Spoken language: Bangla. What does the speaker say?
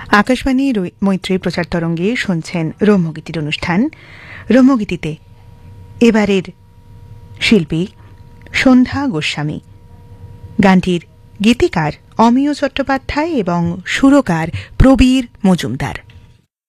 আকাশবাণীর মৈত্রী প্রচার তরঙ্গে শুনছেন রম্যগীতির অনুষ্ঠান। রম্যগীতিতে এবারের শিল্পী সন্ধ্যা গোস্বামী। গানটির গীতিকার অমিয় চট্টোপাধ্যায় এবং সুরকার প্রবীর মজুমদার।